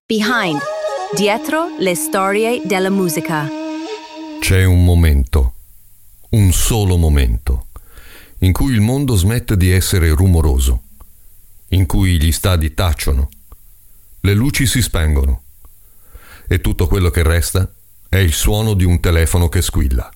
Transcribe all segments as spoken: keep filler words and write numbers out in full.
Behind, dietro le storie della musica. C'è un momento, un solo momento, in cui il mondo smette di essere rumoroso, in cui gli stadi tacciono, le luci si spengono e tutto quello che resta è il suono di un telefono che squilla.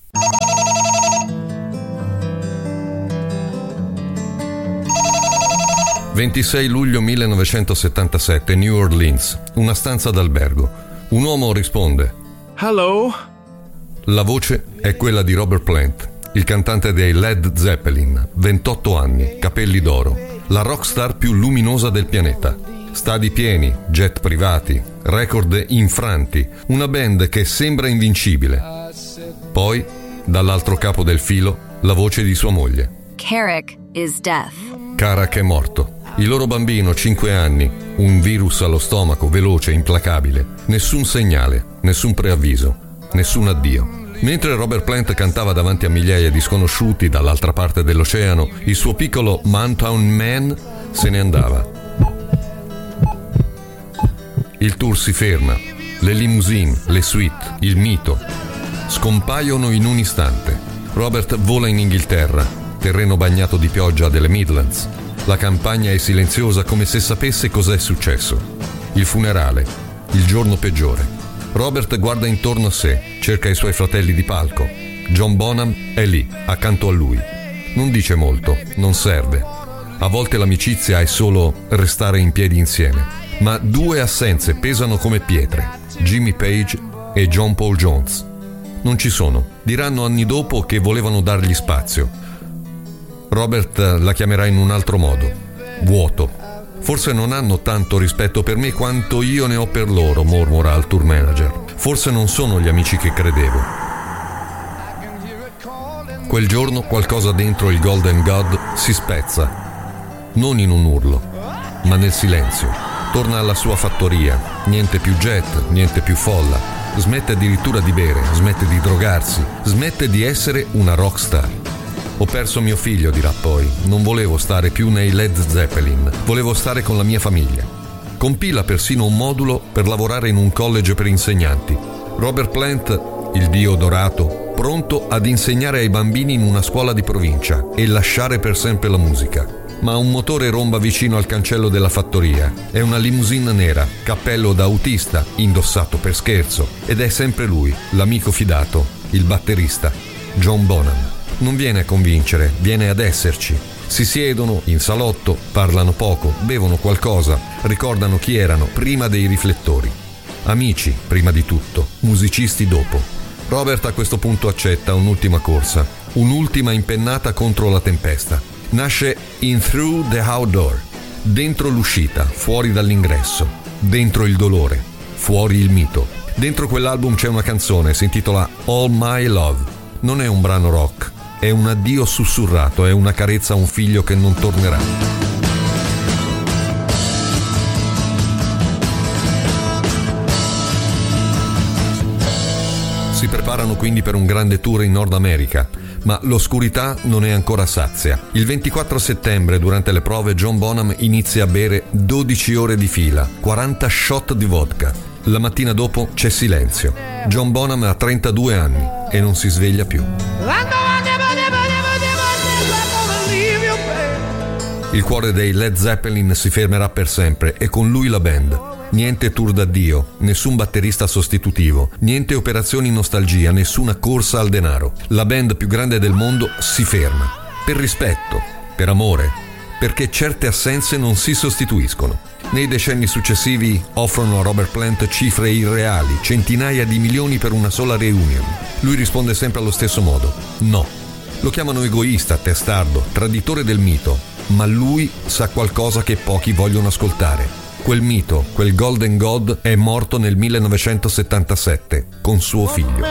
ventisei luglio millenovecentosettantasette, New Orleans, una stanza d'albergo. Un uomo risponde. Hello? La voce è quella di Robert Plant, il cantante dei Led Zeppelin, ventotto anni, capelli d'oro, la rockstar più luminosa del pianeta. Stadi pieni, jet privati, record infranti, una band che sembra invincibile. Poi, dall'altro capo del filo, la voce di sua moglie. Carrick is death. Karak è morto. Il loro bambino, cinque anni, un virus allo stomaco, veloce, implacabile. Nessun segnale, nessun preavviso, nessun addio. Mentre Robert Plant cantava davanti a migliaia di sconosciuti dall'altra parte dell'oceano, il suo piccolo Mountain Man se ne andava. Il tour si ferma. Le limousine, le suite, il mito scompaiono in un istante. Robert vola in Inghilterra, terreno bagnato di pioggia delle Midlands. La campagna è silenziosa come se sapesse cos'è successo. Il funerale, il giorno peggiore. Robert guarda intorno a sé, cerca i suoi fratelli di palco. John Bonham è lì, accanto a lui. Non dice molto, non serve. A volte l'amicizia è solo restare in piedi insieme. Ma due assenze pesano come pietre: Jimmy Page e John Paul Jones. Non ci sono. Diranno anni dopo che volevano dargli spazio. Robert la chiamerà in un altro modo: vuoto. Forse non hanno tanto rispetto per me quanto io ne ho per loro, mormora al tour manager. Forse non sono gli amici che credevo. Quel giorno qualcosa dentro il Golden God si spezza. Non in un urlo, ma nel silenzio. Torna alla sua fattoria. Niente più jet, niente più folla. Smette addirittura di bere, smette di drogarsi, smette di essere una rockstar. Ho perso mio figlio, dirà poi. Non volevo stare più nei Led Zeppelin, volevo stare con la mia famiglia. Compila persino un modulo per lavorare in un college per insegnanti. Robert Plant, il dio dorato, pronto ad insegnare ai bambini in una scuola di provincia e lasciare per sempre la musica. Ma un motore romba vicino al cancello della fattoria. È una limousine nera, cappello da autista, indossato per scherzo. Ed è sempre lui, l'amico fidato, il batterista, John Bonham. Non viene a convincere, viene ad esserci. Si siedono in salotto, parlano poco, bevono qualcosa, ricordano chi erano prima dei riflettori. Amici, prima di tutto, musicisti dopo. Robert a questo punto accetta un'ultima corsa, un'ultima impennata contro la tempesta. Nasce in Through the Outdoor, dentro l'uscita, fuori dall'ingresso, dentro il dolore, fuori il mito. Dentro quell'album c'è una canzone, si intitola All My Love. Non è un brano rock. È un addio sussurrato, è una carezza a un figlio che non tornerà. Si preparano quindi per un grande tour in Nord America, ma l'oscurità non è ancora sazia. Il ventiquattro settembre, durante le prove, John Bonham inizia a bere dodici ore di fila, quaranta shot di vodka. La mattina dopo c'è silenzio. John Bonham ha trentadue anni e non si sveglia più. Il cuore dei Led Zeppelin si fermerà per sempre e con lui la band. Niente tour d'addio, nessun batterista sostitutivo, niente operazioni nostalgia, nessuna corsa al denaro. La band più grande del mondo si ferma. Per rispetto, per amore, perché certe assenze non si sostituiscono. Nei decenni successivi offrono a Robert Plant cifre irreali, centinaia di milioni per una sola reunion. Lui risponde sempre allo stesso modo: no. Lo chiamano egoista, testardo, traditore del mito. Ma lui sa qualcosa che pochi vogliono ascoltare. Quel mito, quel Golden God è morto nel millenovecentosettantasette con suo figlio.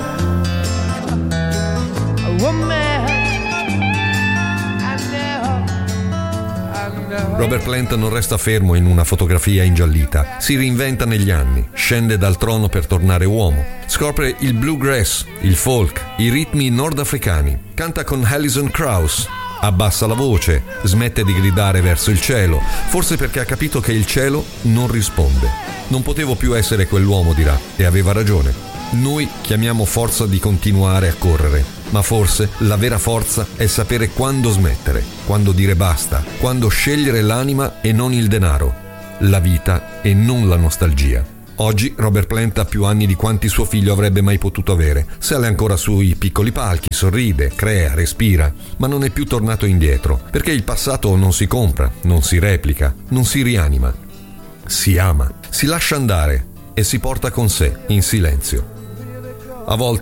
Robert Plant non resta fermo in una fotografia ingiallita. Si reinventa negli anni, scende dal trono per tornare uomo. Scopre il bluegrass, il folk, i ritmi nordafricani. Canta con Alison Krauss. Abbassa la voce, smette di gridare verso il cielo, forse perché ha capito che il cielo non risponde. Non potevo più essere quell'uomo, dirà, e aveva ragione. Noi chiamiamo forza di continuare a correre, ma forse la vera forza è sapere quando smettere, quando dire basta, quando scegliere l'anima e non il denaro, la vita e non la nostalgia. Oggi Robert Plant ha più anni di quanti suo figlio avrebbe mai potuto avere. Sale ancora sui piccoli palchi, sorride, crea, respira, ma non è più tornato indietro, perché il passato non si compra, non si replica, non si rianima. Si ama, si lascia andare e si porta con sé in silenzio. A volte